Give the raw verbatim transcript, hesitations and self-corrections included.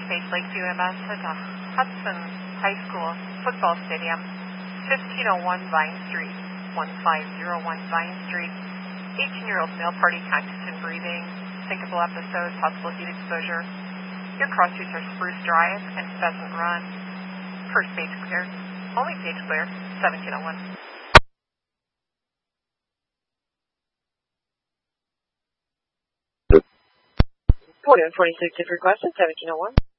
First Base Lakeview M S at the Hudson High School Football Stadium, fifteen oh one Vine Street, fifteen oh one Vine Street. eighteen-year-old male party conscious and breathing, syncopal episode, possible heat exposure. Your cross streets are Spruce Drive and Pheasant Run. First page clear. Only page clear, seventeen oh one. forty-one forty-six if requested, seventeen oh one.